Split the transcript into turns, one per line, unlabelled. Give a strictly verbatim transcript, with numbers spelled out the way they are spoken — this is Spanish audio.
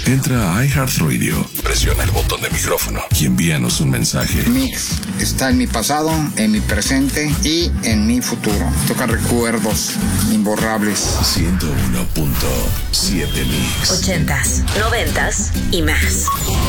Entra a iHeartRadio, presiona el botón de micrófono y envíanos un mensaje.
Mix está en mi pasado, en mi presente y en mi futuro. Toca recuerdos imborrables.
ciento uno punto siete Mix.
Ochentas, noventas y más.